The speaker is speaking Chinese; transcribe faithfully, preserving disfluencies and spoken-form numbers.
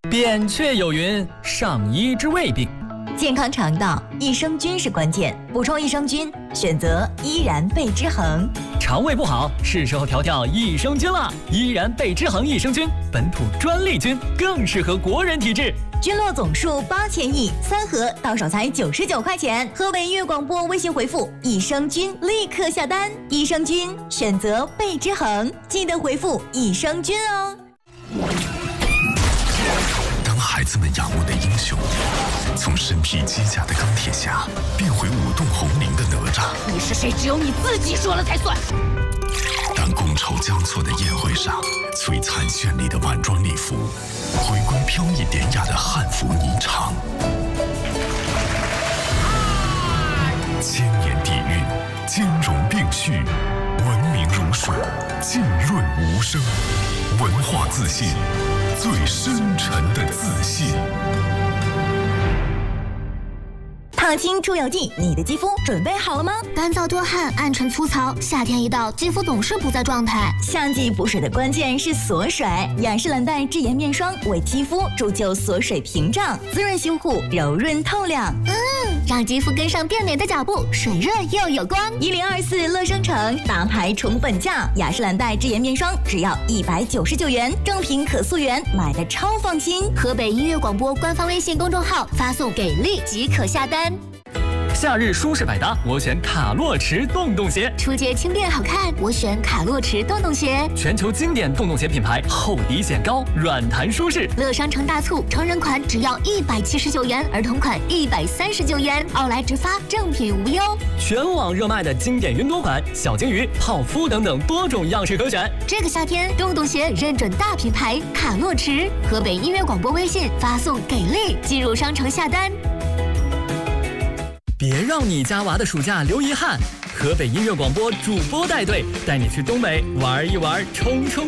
扁鹊有云：上医治未病。 健康肠道，益生菌是关键。补充益生菌，选择依然贝之恒。 肠胃不好，是时候调调益生菌了。依然贝之恒益生菌，本土专利菌，更适合国人体质。 菌落总数八千亿，三盒到手才九十九块钱。河北音乐广播微信回复益生菌，立刻下单。益生菌选择贝之恒，记得回复益生菌哦。 当孩子们仰慕的英雄，从身披机甲的钢铁侠变回舞动红绫的哪吒， 你是谁？只有你自己说了才算。 当觥筹交错的宴会上，璀璨绚丽的晚装礼服回归飘逸典雅的汉服霓裳，千年底蕴，兼容并蓄，文明如水，浸润无声，文化自信，最深沉的自信。 烫青出油剂，你的肌肤准备好了吗？ 干燥多汗、暗沉粗糙，夏天一到，肌肤总是不在状态。 夏季补水的关键是锁水，雅诗兰黛智妍面霜为肌肤铸就锁水屏障，滋润修护，柔润透亮。 嗯，让肌肤跟上变美的脚步，水润又有光。 一零二四乐生城大牌宠粉价，雅诗兰黛智妍面霜只要一百九十九元，正品可溯源，买的超放心。 河北音乐广播官方微信公众号发送给力即可下单。 夏日舒适百搭，我选卡洛驰洞洞鞋。 出街轻便好看，我选卡洛驰洞洞鞋。 全球经典洞洞鞋品牌，厚底显高，软弹舒适。 乐商城大促，成人款只要一百七十九元，儿童款一百三十九元，奥莱直发，正品无忧。 全网热卖的经典云朵款、小金鱼、泡芙等等多种样式可选。 这个夏天，洞洞鞋认准大品牌卡洛驰。河北音乐广播微信发送给力，进入商城下单。 别让你家娃的暑假留遗憾，河北音乐广播主播带队，带你去东北玩一玩，冲冲